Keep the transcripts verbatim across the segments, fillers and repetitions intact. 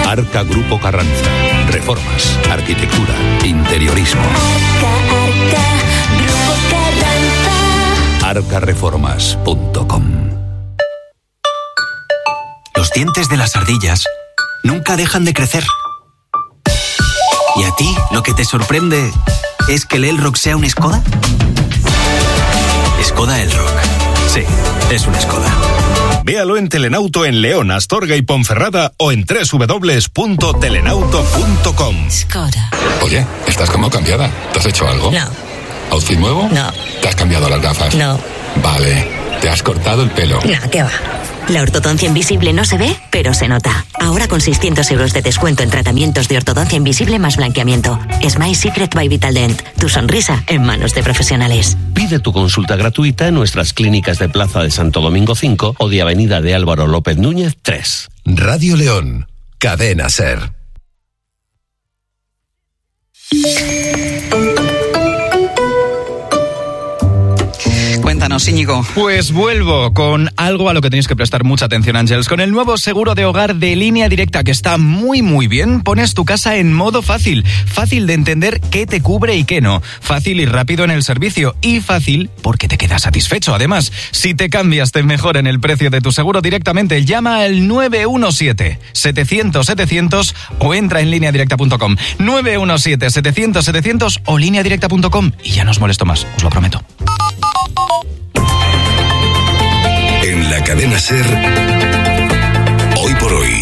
Arca Grupo Carranza. Reformas, arquitectura, interiorismo. Arca, Arca, Grupo Carranza. arca reformas punto com. Los dientes de las ardillas nunca dejan de crecer. ¿Y a ti lo que te sorprende es que el Elrock sea un Skoda? Skoda Elrock. Sí, es un Skoda. Véalo en Telenauto en León, Astorga y Ponferrada o en doble u doble u doble u punto telenauto punto com. Skoda. Oye, estás como cambiada. ¿Te has hecho algo? No. ¿Outfit nuevo? No. ¿Te has cambiado las gafas? No. Vale. ¿Te has cortado el pelo? No, ¿qué va? La ortodoncia invisible no se ve, pero se nota. Ahora con seiscientos euros de descuento en tratamientos de ortodoncia invisible más blanqueamiento. Smile Secret by Vitaldent. Tu sonrisa en manos de profesionales. Pide tu consulta gratuita en nuestras clínicas de Plaza de Santo Domingo cinco o de Avenida de Álvaro López Núñez tres. Radio León, Cadena SER. Cuéntanos, Íñigo. Pues vuelvo con algo a lo que tenéis que prestar mucha atención, Ángels. Con el nuevo seguro de hogar de Línea Directa, que está muy muy bien, pones tu casa en modo fácil. Fácil de entender qué te cubre y qué no. Fácil y rápido en el servicio. Y fácil porque te quedas satisfecho. Además, si te cambias, te mejoran el precio de tu seguro directamente. Llama al nueve uno siete, setecientos, setecientos o entra en línea directa punto com. nueve uno siete, setecientos, setecientos o línea directa punto com. Y ya no os molesto más, os lo prometo. En la Cadena SER, Hoy por Hoy,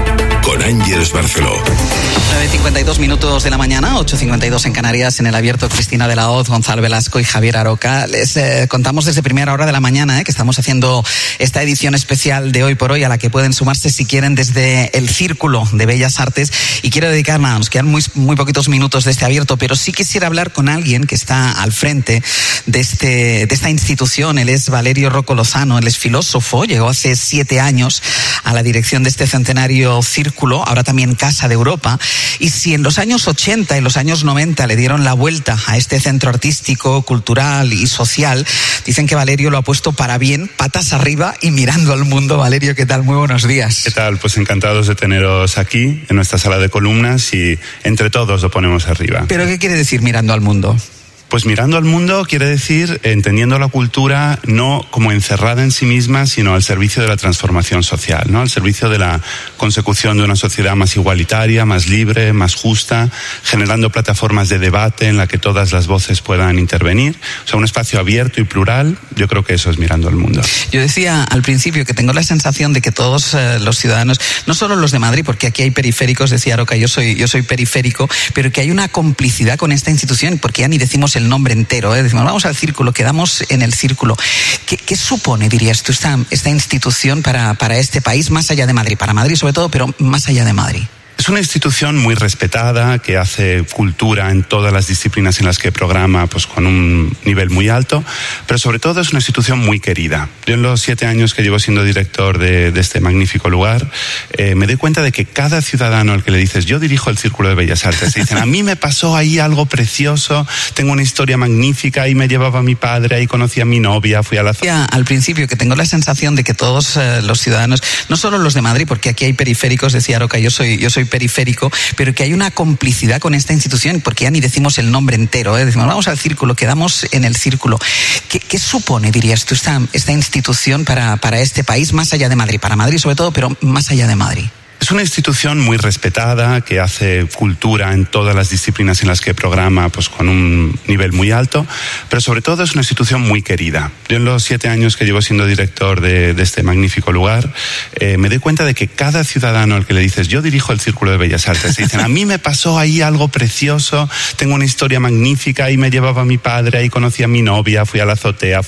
con Ángels Barceló. nueve cincuenta y dos minutos de la mañana, ocho cincuenta y dos en Canarias, en el abierto Cristina de la Hoz, Gonzalo Velasco y Javier Aroca. Les eh, contamos desde primera hora de la mañana eh, que estamos haciendo esta edición especial de Hoy por Hoy, a la que pueden sumarse si quieren desde el Círculo de Bellas Artes. Y quiero dedicar, nada, nos quedan muy, muy poquitos minutos de este abierto, pero sí quisiera hablar con alguien que está al frente de, este, de esta institución. Él es Valerio Rocco Lozano, él es filósofo, llegó hace siete años a la dirección de este centenario Círculo, ahora también Casa de Europa. Y si en los años ochenta y los años noventa le dieron la vuelta a este centro artístico, cultural y social, dicen que Valerio lo ha puesto para bien, patas arriba y mirando al mundo. Valerio, ¿qué tal? Muy buenos días. ¿Qué tal? Pues encantados de teneros aquí, en nuestra sala de columnas, y entre todos lo ponemos arriba. ¿Pero qué quiere decir mirando al mundo? Pues mirando al mundo quiere decir entendiendo la cultura no como encerrada en sí misma, sino al servicio de la transformación social, ¿no? Al servicio de la consecución de una sociedad más igualitaria, más libre, más justa, generando plataformas de debate en la que todas las voces puedan intervenir. O sea, un espacio abierto y plural. Yo creo que eso es mirando al mundo. Yo decía al principio que tengo la sensación de que todos eh, los ciudadanos, no solo los de Madrid, porque aquí hay periféricos, decía Aroca, yo soy, yo soy periférico, pero que hay una complicidad con esta institución, porque ya ni decimos el nombre entero, ¿eh? Decimos, vamos al Círculo, quedamos en el Círculo. ¿Qué, qué supone, dirías tú, esta, esta institución para, para este país, más allá de Madrid? Para Madrid sobre todo, pero más allá de Madrid. Es una institución muy respetada, que hace cultura en todas las disciplinas en las que programa, pues con un nivel muy alto, pero sobre todo es una institución muy querida. Yo en los siete años que llevo siendo director de, de este magnífico lugar, eh, me doy cuenta de que cada ciudadano al que le dices, yo dirijo el Círculo de Bellas Artes, te dicen, a mí me pasó ahí algo precioso, tengo una historia magnífica, ahí me llevaba mi padre, ahí conocí a mi novia, fui a la... Ya, al principio que tengo la sensación de que todos eh, los ciudadanos, no solo los de Madrid, porque aquí hay periféricos, decía Aroca, yo soy, yo soy periférico, pero que hay una complicidad con esta institución, porque ya ni decimos el nombre entero, ¿eh? Decimos, vamos al Círculo, quedamos en el Círculo. ¿Qué, qué supone, dirías tú, esta, esta institución para, para este país, más allá de Madrid? Para Madrid sobre todo, pero más allá de Madrid. Es una institución muy respetada, que hace cultura en todas las disciplinas en las que programa, pues con un nivel muy alto, pero sobre todo es una institución muy querida. Yo en los siete años que llevo siendo director de, de este magnífico lugar, eh, me doy cuenta de que cada ciudadano al que le dices, yo dirijo el Círculo de Bellas Artes, te dicen, a mí me pasó ahí algo precioso, tengo una historia magnífica, ahí me llevaba mi padre, ahí conocí a mi novia, fui a la azotea,